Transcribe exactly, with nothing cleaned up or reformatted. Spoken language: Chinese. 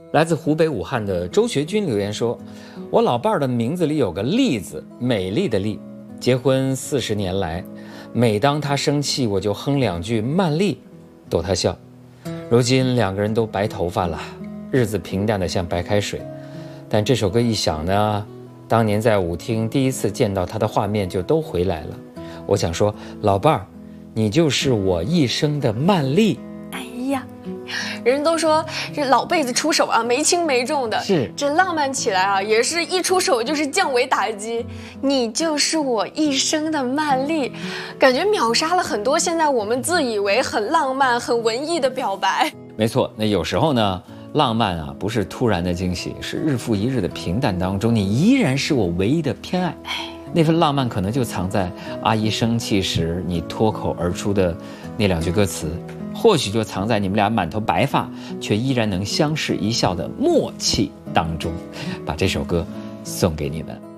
来自湖北武汉的周学军留言说，我老伴儿的名字里有个丽字，美丽的丽，结婚四十年来，每当他生气我就哼两句曼丽逗他笑。如今两个人都白头发了，日子平淡的像白开水，但这首歌一响呢，当年在舞厅第一次见到他的画面就都回来了。我想说，老伴儿，你就是我一生的曼丽。 哎呀，人都说这老辈子出手啊，没轻没重的， 是这浪漫起来啊，也是一出手就是降维打击。你就是我一生的曼丽，感觉秒杀了很多现在我们自以为很浪漫、很文艺的表白。 没错，那有时候呢，浪漫啊，不是突然的惊喜，是日复一日的平淡当中，你依然是我唯一的偏爱。那份浪漫可能就藏在阿姨生气时你脱口而出的那两句歌词，或许就藏在你们俩满头白发却依然能相视一笑的默契当中。把这首歌送给你们。